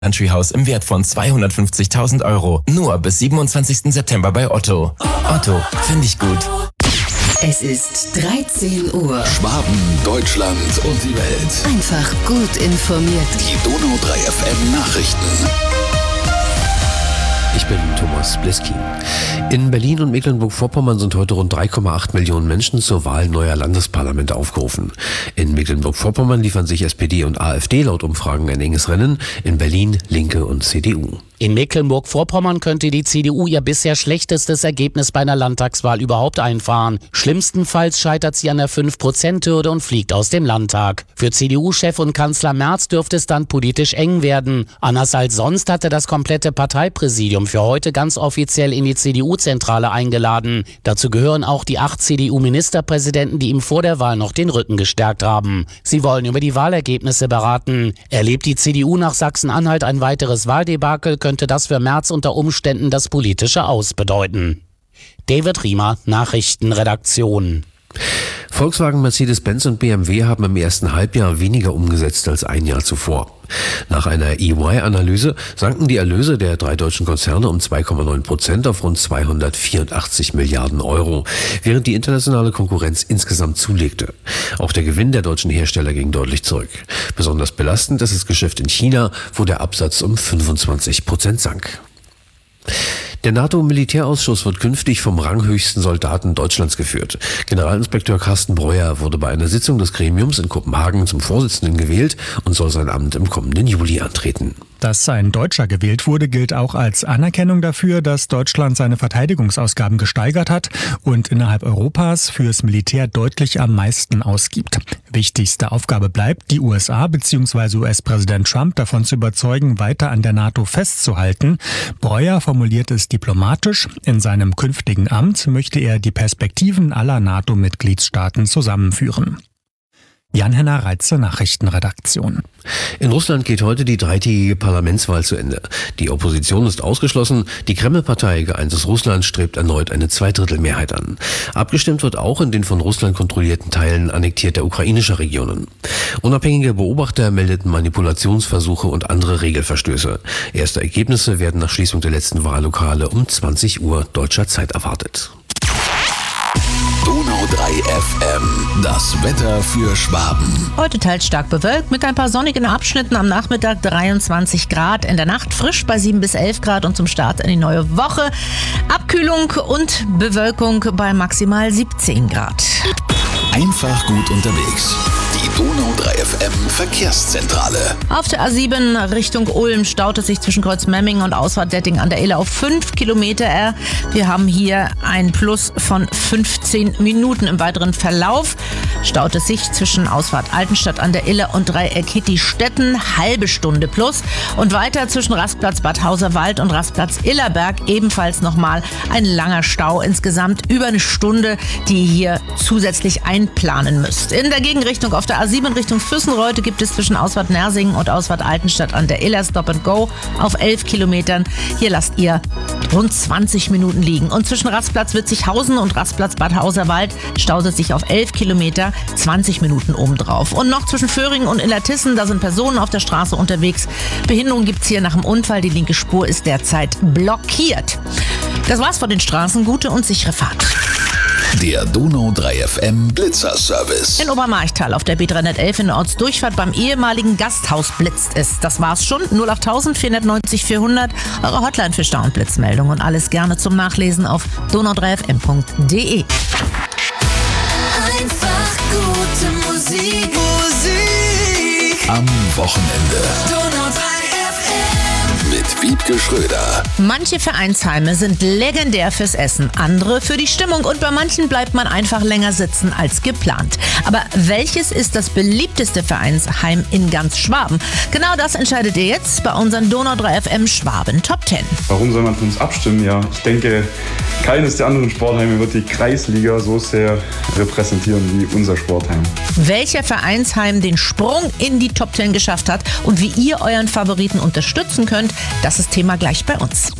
Country House im Wert von 250.000 €. Nur bis 27. September bei Otto. Otto, finde ich gut. Es ist 13 Uhr. Schwaben, Deutschland und die Welt. Einfach gut informiert. Die Donau 3 FM Nachrichten. Ich bin Thomas Bliskin. In Berlin und Mecklenburg-Vorpommern sind heute rund 3,8 Millionen Menschen zur Wahl neuer Landesparlamente aufgerufen. In Mecklenburg-Vorpommern liefern sich SPD und AfD laut Umfragen ein enges Rennen, in Berlin Linke und CDU. In Mecklenburg-Vorpommern könnte die CDU ihr bisher schlechtestes Ergebnis bei einer Landtagswahl überhaupt einfahren. Schlimmstenfalls scheitert sie an der 5%-Hürde und fliegt aus dem Landtag. Für CDU-Chef und Kanzler Merz dürfte es dann politisch eng werden. Anders als sonst hatte das komplette Parteipräsidium für heute ganz offiziell in die CDU-Zentrale eingeladen. Dazu gehören auch die 8 CDU-Ministerpräsidenten, die ihm vor der Wahl noch den Rücken gestärkt haben. Sie wollen über die Wahlergebnisse beraten. Erlebt die CDU nach Sachsen-Anhalt ein weiteres Wahldebakel, könnte das für Merz unter Umständen das politische Aus bedeuten. David Riemer, Nachrichtenredaktion. Volkswagen, Mercedes-Benz und BMW haben im ersten Halbjahr weniger umgesetzt als ein Jahr zuvor. Nach einer EY-Analyse sanken die Erlöse der 3 deutschen Konzerne um 2,9% auf rund 284 Milliarden €, während die internationale Konkurrenz insgesamt zulegte. Auch der Gewinn der deutschen Hersteller ging deutlich zurück. Besonders belastend ist das Geschäft in China, wo der Absatz um 25% sank. Der NATO-Militärausschuss wird künftig vom ranghöchsten Soldaten Deutschlands geführt. Generalinspekteur Carsten Breuer wurde bei einer Sitzung des Gremiums in Kopenhagen zum Vorsitzenden gewählt und soll sein Amt im kommenden Juli antreten. Dass ein Deutscher gewählt wurde, gilt auch als Anerkennung dafür, dass Deutschland seine Verteidigungsausgaben gesteigert hat und innerhalb Europas fürs Militär deutlich am meisten ausgibt. Wichtigste Aufgabe bleibt, die USA bzw. US-Präsident Trump davon zu überzeugen, weiter an der NATO festzuhalten. Breuer formuliert es diplomatisch. In seinem künftigen Amt möchte er die Perspektiven aller NATO-Mitgliedstaaten zusammenführen. Jan-Henner Reitze, Nachrichtenredaktion. In Russland geht heute die 3-tägige Parlamentswahl zu Ende. Die Opposition ist ausgeschlossen. Die Kreml-Partei Geeintes Russland strebt erneut eine Zweidrittelmehrheit an. Abgestimmt wird auch in den von Russland kontrollierten Teilen annektierter ukrainischer Regionen. Unabhängige Beobachter meldeten Manipulationsversuche und andere Regelverstöße. Erste Ergebnisse werden nach Schließung der letzten Wahllokale um 20 Uhr deutscher Zeit erwartet. Donau 3 FM, das Wetter für Schwaben. Heute teils stark bewölkt mit ein paar sonnigen Abschnitten, am Nachmittag 23 Grad, in der Nacht frisch bei 7 bis 11 Grad und zum Start in die neue Woche Abkühlung und Bewölkung bei maximal 17 Grad. Einfach gut unterwegs. Die Donau 3 FM Verkehrszentrale. Auf der A7 Richtung Ulm staut es sich zwischen Kreuzmemmingen und Ausfahrt Detting an der Iller auf 5 Kilometer. Wir haben hier ein Plus von 15 Minuten. Im weiteren Verlauf staut es sich zwischen Ausfahrt Altenstadt an der Iller und Dreieck Hittistetten, halbe Stunde plus. Und weiter zwischen Rastplatz Bad Hauserwald und Rastplatz Illerberg ebenfalls nochmal ein langer Stau. Insgesamt über eine Stunde, die ihr hier zusätzlich einplanen müsst. In der Gegenrichtung auf der A7 Richtung Füssenreuth gibt es zwischen Ausfahrt Nersingen und Ausfahrt Altenstadt an der Iller Stop and Go auf 11 Kilometern. Hier lasst ihr rund 20 Minuten liegen. Und zwischen Rastplatz Witzighausen und Rastplatz Bad Hauserwald staut es sich auf 11 Kilometer, 20 Minuten obendrauf. Und noch zwischen Föhringen und Illertissen, da sind Personen auf der Straße unterwegs. Behinderung gibt es hier nach dem Unfall. Die linke Spur ist derzeit blockiert. Das war's von den Straßen. Gute und sichere Fahrt. Der Donau 3 FM Blitzerservice. In Obermarchtal auf der B311 in der Ortsdurchfahrt beim ehemaligen Gasthaus blitzt es. Das war's schon. 08000 490 400. Eure Hotline für Stau- und Blitzmeldungen. Und alles gerne zum Nachlesen auf donau3fm.de. Einfach gute Musik. Am Wochenende. Donau 3 FM. Mit Wiebke Schröder. Manche Vereinsheime sind legendär fürs Essen, andere für die Stimmung und bei manchen bleibt man einfach länger sitzen als geplant. Aber welches ist das beliebteste Vereinsheim in ganz Schwaben? Genau das entscheidet ihr jetzt bei unseren Donau 3 FM Schwaben Top 10. Warum soll man für uns abstimmen? Ja, ich denke, keines der anderen Sportheime wird die Kreisliga so sehr repräsentieren wie unser Sportheim. Welcher Vereinsheim den Sprung in die Top 10 geschafft hat und wie ihr euren Favoriten unterstützen könnt, das ist Thema gleich bei uns.